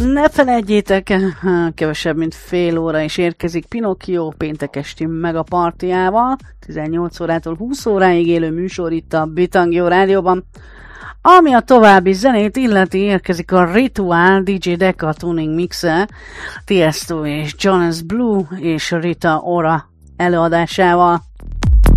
ne felejtjétek, kevesebb mint fél óra is érkezik Pinocchio péntek esti megapartiával, 18 órától 20 óráig élő műsor itt a Bitangio rádióban. Ami a további zenét illeti, érkezik a Ritual DJ Deca Tuning Mixe, Tiesto és Jonas Blue és Rita Ora előadásával.